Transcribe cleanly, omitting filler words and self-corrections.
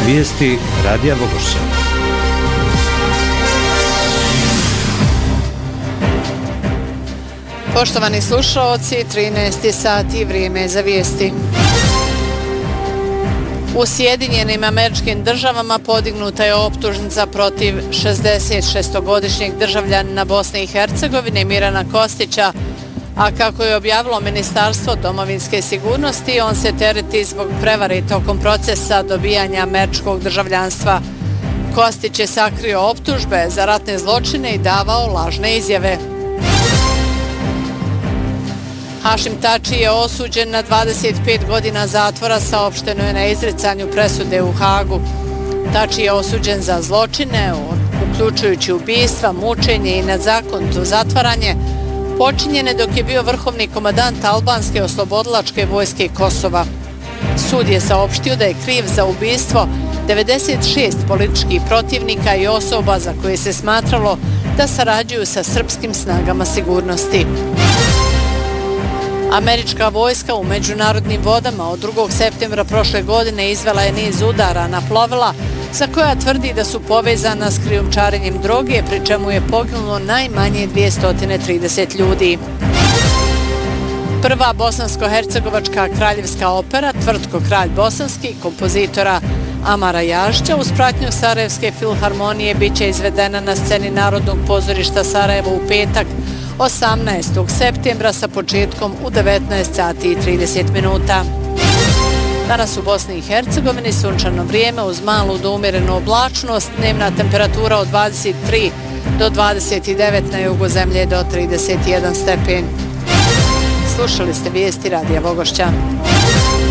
Vijesti Radija Vogošća. Poštovani slušaoci, 13 sati, vrijeme za vijesti. U Sjedinjenim Američkim Državama podignuta je optužnica protiv 66-godišnjeg državljanina Bosne i Hercegovine Mirana Kostića, a kako je objavilo Ministarstvo domovinske sigurnosti, on se tereti zbog prevare tokom procesa dobijanja američkog državljanstva. Kostić je sakrio optužbe za ratne zločine i davao lažne izjave. Hašim Tači je osuđen na 25 godina zatvora, saopšteno je na izricanju presude u Hagu. Tači je osuđen za zločine, uključujući ubistva, mučenje i nezakonito zatvaranje, počinjene dok je bio vrhovni komandant albanske oslobodilačke vojske Kosova. Sud je saopštio da je kriv za ubistvo 96 političkih protivnika i osoba za koje se smatralo da sarađuju sa srpskim snagama sigurnosti. Američka vojska u međunarodnim vodama od 2. septembra prošle godine izvela je niz udara na plovila za koja tvrdi da su povezana s krijumčarenjem droge, pri čemu je poginulo najmanje 230 ljudi. Prva bosansko-hercegovačka kraljevska opera Tvrtko kralj bosanski kompozitora Amara Jašća uz pratnju Sarajevske filharmonije bit će izvedena na sceni Narodnog pozorišta Sarajevo u petak 18. septembra sa početkom u 19:30. Danas u Bosni i Hercegovini sunčano vrijeme uz malu do umjerenu oblačnost, dnevna temperatura od 23 do 29, na jugu zemlje do 31 stepen. Slušali ste vijesti Radija Vogošća.